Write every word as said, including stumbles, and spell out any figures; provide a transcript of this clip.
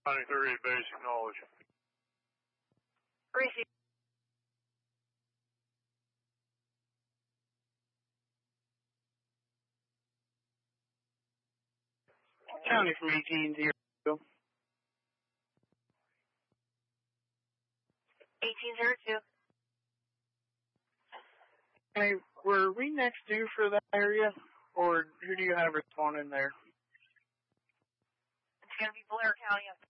ninety-three, basic knowledge. Receive. County from eighteen zero. eighteen zero two. Hey, were we next due for that area, or who do you have responding there? It's going to be Blair County.